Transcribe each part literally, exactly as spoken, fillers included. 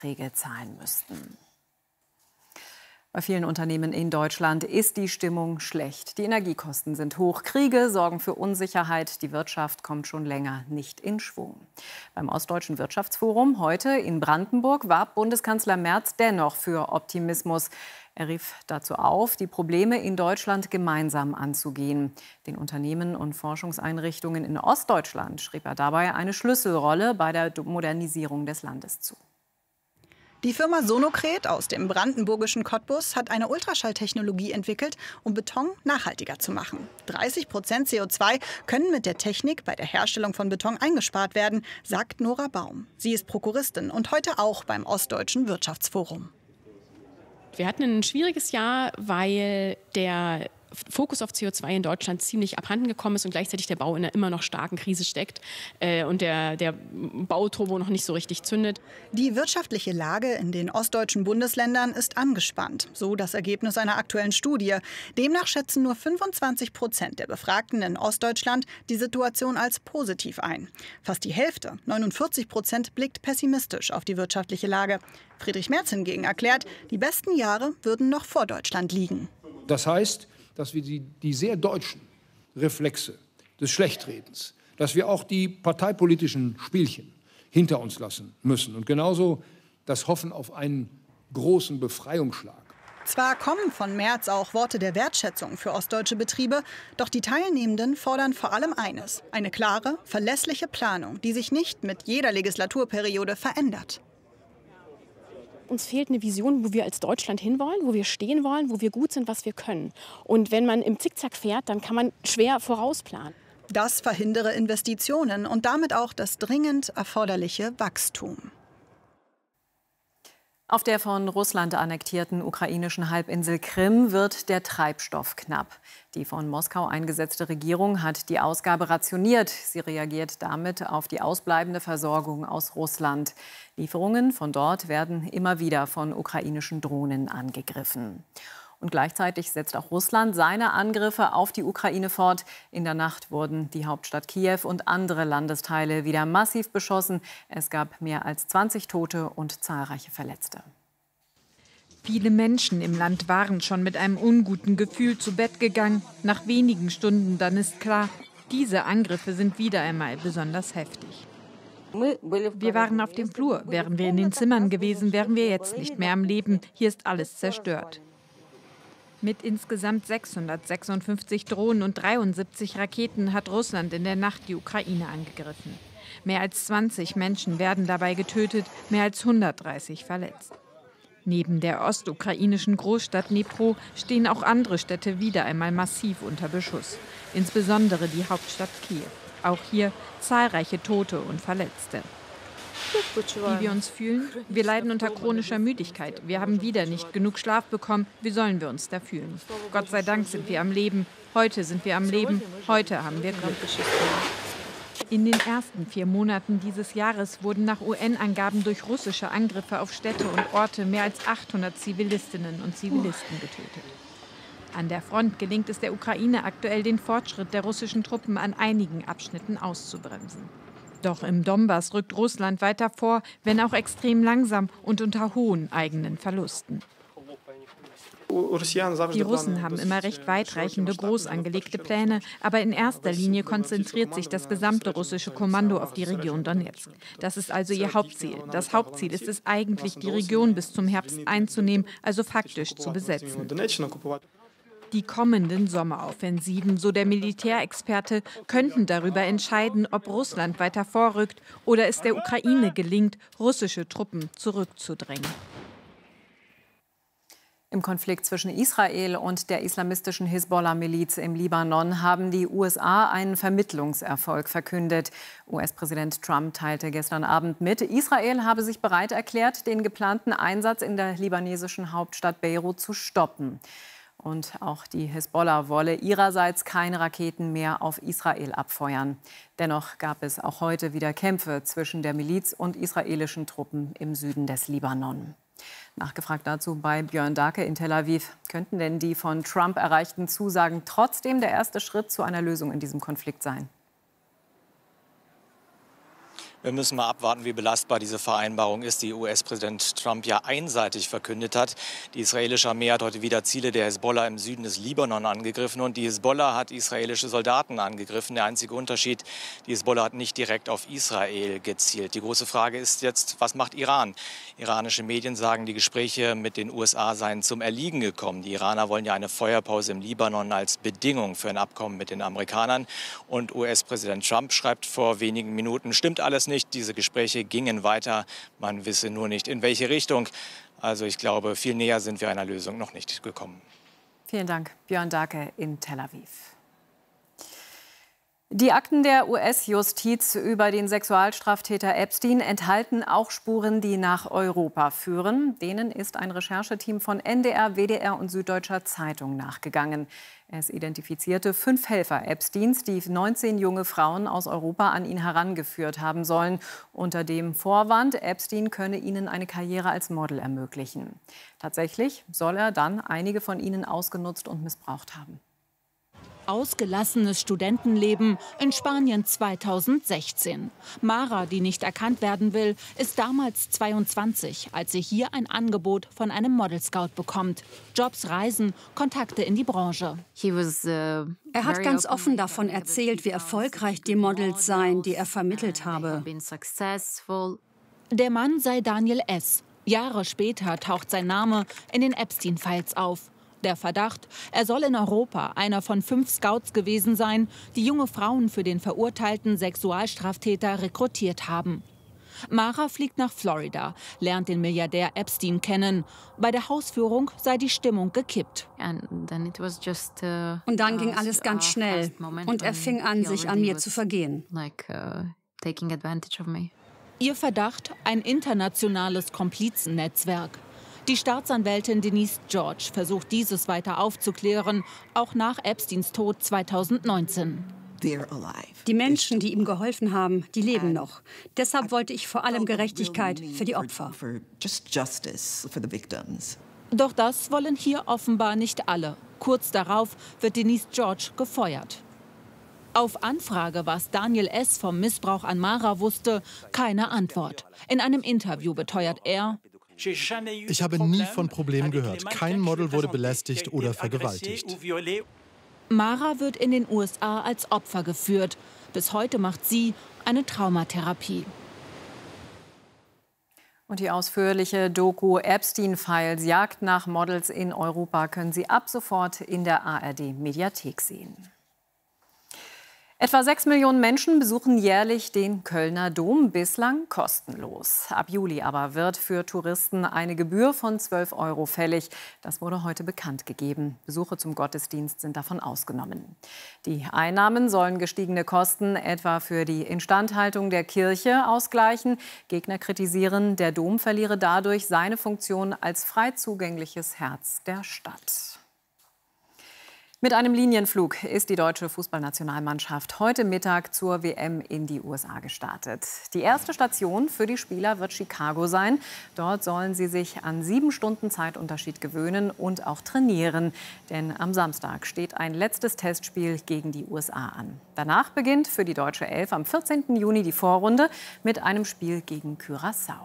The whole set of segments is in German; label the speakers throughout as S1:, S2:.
S1: Beträge zahlen müssten. Bei vielen Unternehmen in Deutschland ist die Stimmung schlecht. Die Energiekosten sind hoch, Kriege sorgen für Unsicherheit, die Wirtschaft kommt schon länger nicht in Schwung. Beim Ostdeutschen Wirtschaftsforum heute in Brandenburg warb Bundeskanzler Merz dennoch für Optimismus. Er rief dazu auf, die Probleme in Deutschland gemeinsam anzugehen. Den Unternehmen und Forschungseinrichtungen in Ostdeutschland schrieb er dabei eine Schlüsselrolle bei der Modernisierung des Landes zu.
S2: Die Firma Sonocret aus dem brandenburgischen Cottbus hat eine Ultraschalltechnologie entwickelt, um Beton nachhaltiger zu machen. dreißig Prozent C O zwei können mit der Technik bei der Herstellung von Beton eingespart werden, sagt Nora Baum. Sie ist Prokuristin und heute auch beim Ostdeutschen Wirtschaftsforum.
S3: Wir hatten ein schwieriges Jahr, weil der Fokus auf C O zwei in Deutschland ziemlich abhanden gekommen ist und gleichzeitig der Bau in einer immer noch starken Krise steckt äh, und der, der Bauturbo noch nicht so richtig zündet.
S2: Die wirtschaftliche Lage in den ostdeutschen Bundesländern ist angespannt, so das Ergebnis einer aktuellen Studie. Demnach schätzen nur fünfundzwanzig Prozent der Befragten in Ostdeutschland die Situation als positiv ein. Fast die Hälfte, neunundvierzig Prozent, blickt pessimistisch auf die wirtschaftliche Lage. Friedrich Merz hingegen erklärt, die besten Jahre würden noch vor Deutschland liegen.
S4: Das heißt, dass wir die, die sehr deutschen Reflexe des Schlechtredens, dass wir auch die parteipolitischen Spielchen hinter uns lassen müssen und genauso das Hoffen auf einen großen Befreiungsschlag.
S2: Zwar kommen von Merz auch Worte der Wertschätzung für ostdeutsche Betriebe, doch die Teilnehmenden fordern vor allem eines: eine klare, verlässliche Planung, die sich nicht mit jeder Legislaturperiode verändert.
S3: Uns fehlt eine Vision, wo wir als Deutschland hinwollen, wo wir stehen wollen, wo wir gut sind, was wir können. Und wenn man im Zickzack fährt, dann kann man schwer vorausplanen.
S2: Das verhindere Investitionen und damit auch das dringend erforderliche Wachstum.
S1: Auf der von Russland annektierten ukrainischen Halbinsel Krim wird der Treibstoff knapp. Die von Moskau eingesetzte Regierung hat die Ausgabe rationiert. Sie reagiert damit auf die ausbleibende Versorgung aus Russland. Lieferungen von dort werden immer wieder von ukrainischen Drohnen angegriffen. Und gleichzeitig setzt auch Russland seine Angriffe auf die Ukraine fort. In der Nacht wurden die Hauptstadt Kiew und andere Landesteile wieder massiv beschossen. Es gab mehr als zwanzig Tote und zahlreiche Verletzte.
S5: Viele Menschen im Land waren schon mit einem unguten Gefühl zu Bett gegangen. Nach wenigen Stunden dann ist klar, diese Angriffe sind wieder einmal besonders heftig. Wir waren auf dem Flur. Wären wir in den Zimmern gewesen, wären wir jetzt nicht mehr am Leben. Hier ist alles zerstört. Mit insgesamt sechshundertsechsundfünfzig Drohnen und dreiundsiebzig Raketen hat Russland in der Nacht die Ukraine angegriffen. Mehr als zwanzig Menschen werden dabei getötet, mehr als hundertdreißig verletzt. Neben der ostukrainischen Großstadt Dnipro stehen auch andere Städte wieder einmal massiv unter Beschuss. Insbesondere die Hauptstadt Kiew. Auch hier zahlreiche Tote und Verletzte. Wie wir uns fühlen? Wir leiden unter chronischer Müdigkeit. Wir haben wieder nicht genug Schlaf bekommen. Wie sollen wir uns da fühlen? Gott sei Dank sind wir am Leben. Heute sind wir am Leben. Heute haben wir Glück. In den ersten vier Monaten dieses Jahres wurden nach U N-Angaben durch russische Angriffe auf Städte und Orte mehr als achthundert Zivilistinnen und Zivilisten getötet. An der Front gelingt es der Ukraine aktuell, den Fortschritt der russischen Truppen an einigen Abschnitten auszubremsen. Doch im Donbass rückt Russland weiter vor, wenn auch extrem langsam und unter hohen eigenen Verlusten. Die Russen haben immer recht weitreichende, groß angelegte Pläne, aber in erster Linie konzentriert sich das gesamte russische Kommando auf die Region Donetsk. Das ist also ihr Hauptziel. Das Hauptziel ist es eigentlich, die Region bis zum Herbst einzunehmen, also faktisch zu besetzen. Die kommenden Sommeroffensiven, so der Militärexperte, könnten darüber entscheiden, ob Russland weiter vorrückt oder es der Ukraine gelingt, russische Truppen zurückzudrängen.
S1: Im Konflikt zwischen Israel und der islamistischen Hisbollah-Miliz im Libanon haben die U S A einen Vermittlungserfolg verkündet. U S-Präsident Trump teilte gestern Abend mit, Israel habe sich bereit erklärt, den geplanten Einsatz in der libanesischen Hauptstadt Beirut zu stoppen. Und auch die Hisbollah wolle ihrerseits keine Raketen mehr auf Israel abfeuern. Dennoch gab es auch heute wieder Kämpfe zwischen der Miliz und israelischen Truppen im Süden des Libanon. Nachgefragt dazu bei Björn Dake in Tel Aviv. Könnten denn die von Trump erreichten Zusagen trotzdem der erste Schritt zu einer Lösung in diesem Konflikt sein?
S6: Wir müssen mal abwarten, wie belastbar diese Vereinbarung ist, die U S-Präsident Trump ja einseitig verkündet hat. Die israelische Armee hat heute wieder Ziele der Hisbollah im Süden des Libanon angegriffen und die Hisbollah hat israelische Soldaten angegriffen. Der einzige Unterschied, die Hisbollah hat nicht direkt auf Israel gezielt. Die große Frage ist jetzt, was macht Iran? Iranische Medien sagen, die Gespräche mit den U S A seien zum Erliegen gekommen. Die Iraner wollen ja eine Feuerpause im Libanon als Bedingung für ein Abkommen mit den Amerikanern. Und U S-Präsident Trump schreibt vor wenigen Minuten, stimmt alles nicht. Nicht. Diese Gespräche gingen weiter. Man wisse nur nicht, in welche Richtung. Also ich glaube, viel näher sind wir einer Lösung noch nicht gekommen.
S1: Vielen Dank, Björn Dahlke in Tel Aviv. Die Akten der U S-Justiz über den Sexualstraftäter Epstein enthalten auch Spuren, die nach Europa führen. Denen ist ein Rechercheteam von N D R, W D R und Süddeutscher Zeitung nachgegangen. Es identifizierte fünf Helfer Epsteins, die neunzehn junge Frauen aus Europa an ihn herangeführt haben sollen, unter dem Vorwand, Epstein könne ihnen eine Karriere als Model ermöglichen. Tatsächlich soll er dann einige von ihnen ausgenutzt und missbraucht haben.
S7: Ausgelassenes Studentenleben in Spanien zweitausendsechzehn. Mara, die nicht erkannt werden will, ist damals zweiundzwanzig, als sie hier ein Angebot von einem Model-Scout bekommt. Jobs, Reisen, Kontakte in die Branche.
S8: Er hat ganz offen davon erzählt, wie erfolgreich die Models seien, die er vermittelt habe.
S7: Der Mann sei Daniel S. Jahre später taucht sein Name in den Epstein-Files auf. Der Verdacht, er soll in Europa einer von fünf Scouts gewesen sein, die junge Frauen für den verurteilten Sexualstraftäter rekrutiert haben. Mara fliegt nach Florida, lernt den Milliardär Epstein kennen. Bei der Hausführung sei die Stimmung gekippt.
S8: Und dann ging alles ganz schnell und er fing an, sich an mir zu vergehen.
S7: Ihr Verdacht, ein internationales Komplizennetzwerk. Die Staatsanwältin Denise George versucht, dieses weiter aufzuklären, auch nach Epsteins Tod zweitausendneunzehn.
S8: Die Menschen, die ihm geholfen haben, die leben noch. Deshalb wollte ich vor allem Gerechtigkeit für die Opfer.
S7: Doch das wollen hier offenbar nicht alle. Kurz darauf wird Denise George gefeuert. Auf Anfrage, was Daniel S. vom Missbrauch an Mara wusste, keine Antwort. In einem Interview beteuert er:
S9: Ich habe nie von Problemen gehört. Kein Model wurde belästigt oder vergewaltigt.
S7: Mara wird in den U S A als Opfer geführt. Bis heute macht sie eine Traumatherapie.
S1: Und die ausführliche Doku Epstein-Files, Jagd nach Models in Europa, können Sie ab sofort in der A R D-Mediathek sehen. Etwa sechs Millionen Menschen besuchen jährlich den Kölner Dom, bislang kostenlos. Ab Juli aber wird für Touristen eine Gebühr von zwölf Euro fällig. Das wurde heute bekannt gegeben. Besuche zum Gottesdienst sind davon ausgenommen. Die Einnahmen sollen gestiegene Kosten etwa für die Instandhaltung der Kirche ausgleichen. Gegner kritisieren, der Dom verliere dadurch seine Funktion als frei zugängliches Herz der Stadt. Mit einem Linienflug ist die deutsche Fußballnationalmannschaft heute Mittag zur W M in die U S A gestartet. Die erste Station für die Spieler wird Chicago sein. Dort sollen sie sich an sieben Stunden Zeitunterschied gewöhnen und auch trainieren. Denn am Samstag steht ein letztes Testspiel gegen die U S A an. Danach beginnt für die deutsche Elf am vierzehnten Juni die Vorrunde mit einem Spiel gegen Curaçao.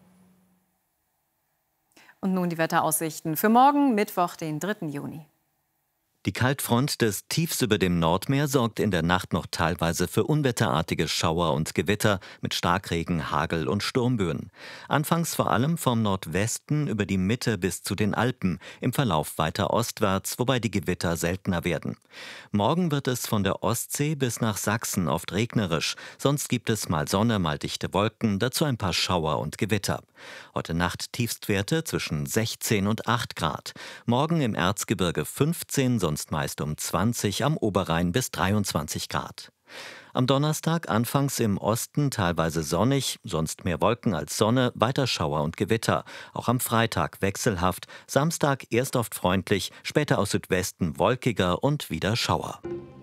S1: Und nun die Wetteraussichten für morgen, Mittwoch, den dritten Juni.
S10: Die Kaltfront des Tiefs über dem Nordmeer sorgt in der Nacht noch teilweise für unwetterartige Schauer und Gewitter mit Starkregen, Hagel und Sturmböen. Anfangs vor allem vom Nordwesten über die Mitte bis zu den Alpen, im Verlauf weiter ostwärts, wobei die Gewitter seltener werden. Morgen wird es von der Ostsee bis nach Sachsen oft regnerisch, sonst gibt es mal Sonne, mal dichte Wolken, dazu ein paar Schauer und Gewitter. Heute Nacht Tiefstwerte zwischen sechzehn und acht Grad. Morgen im Erzgebirge fünfzehn, sonst meist um zwanzig, am Oberrhein bis dreiundzwanzig Grad. Am Donnerstag anfangs im Osten teilweise sonnig, sonst mehr Wolken als Sonne, weiter Schauer und Gewitter. Auch am Freitag wechselhaft, Samstag erst oft freundlich, später aus Südwesten wolkiger und wieder Schauer.